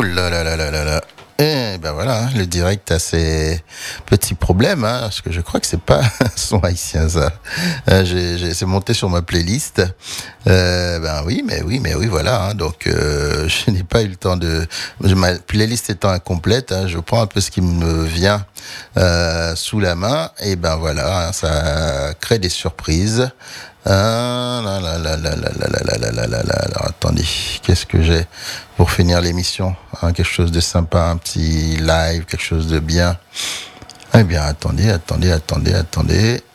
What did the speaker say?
là là là là là là. Et ben voilà, le direct a ses petits problèmes, parce que je crois que c'est pas un son haïtien ça. C'est monté sur ma playlist. Ben oui, mais oui, voilà. Donc je n'ai pas eu le temps de. Ma playlist étant incomplète, je prends un peu ce qui me vient sous la main, et ben voilà, ça crée des surprises. Alors, attendez, qu'est-ce que j'ai pour finir l'émission, quelque chose de sympa, un petit live, quelque chose de bien. Eh bien, attendez.